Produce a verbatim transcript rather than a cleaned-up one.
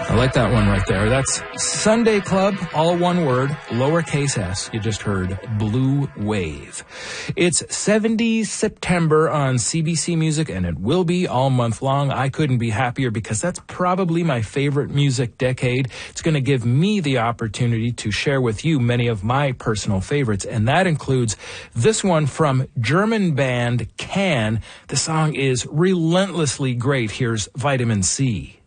I like that one right there. That's Sunday Club, all one word, lowercase s. You just heard Blue Wave. It's seventies September on C B C Music, and it will be all month long. I couldn't be happier because that's probably my favorite music decade. It's going to give me the opportunity to share with you many of my personal favorites, and that includes this one from German band Can. The song is relentlessly great. Here's Vitamin C.